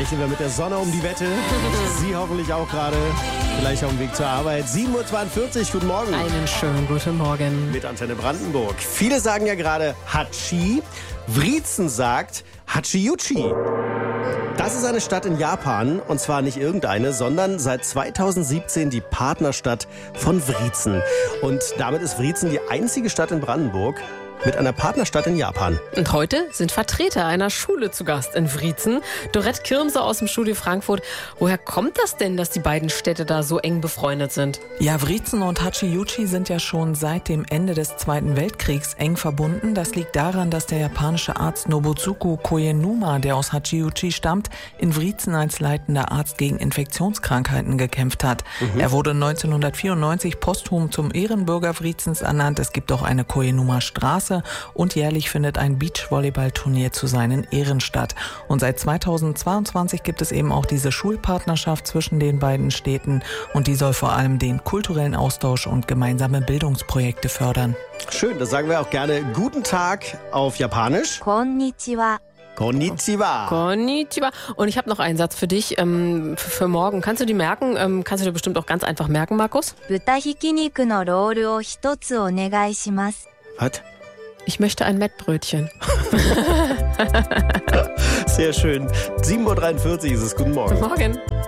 rechnen wir mit der Sonne um die Wette. Sie hoffentlich auch gerade. Vielleicht auf dem Weg zur Arbeit. 7.42 Uhr, guten Morgen. Einen schönen guten Morgen. Mit Antenne Brandenburg. Viele sagen ja gerade Hachi. Wriezen sagt Hachiuchi. Das ist eine Stadt in Japan. Und zwar nicht irgendeine, sondern seit 2017 die Partnerstadt von Wriezen. Und damit ist Wriezen die einzige Stadt in Brandenburg mit einer Partnerstadt in Japan. Und heute sind Vertreter einer Schule zu Gast in Wriezen. Dorette Kirmser aus dem Studio Frankfurt. Woher kommt das denn, dass die beiden Städte da so eng befreundet sind? Ja, Wriezen und Hachiuchi sind ja schon seit dem Ende des Zweiten Weltkriegs eng verbunden. Das liegt daran, dass der japanische Arzt Nobusuke Koenuma, der aus Hachiuchi stammt, in Wriezen als leitender Arzt gegen Infektionskrankheiten gekämpft hat. Er wurde 1994 posthum zum Ehrenbürger Wriezens ernannt. Es gibt auch eine Koenuma-Straße und jährlich findet ein Beachvolleyballturnier zu seinen Ehren statt. Und seit 2022 gibt es eben auch diese Schulpartnerschaft zwischen den beiden Städten und die soll vor allem den kulturellen Austausch und gemeinsame Bildungsprojekte fördern. Schön, das sagen wir auch gerne. Guten Tag auf Japanisch. Konnichiwa. Konnichiwa. Konnichiwa. Und ich habe noch einen Satz für dich für morgen. Kannst du die merken? Kannst du dir bestimmt auch ganz einfach merken, Markus? 豚ひき肉のロールを一つお願いします。 Was? Ich möchte ein Mettbrötchen. Sehr schön. 7.43 Uhr ist es. Guten Morgen. Morgen.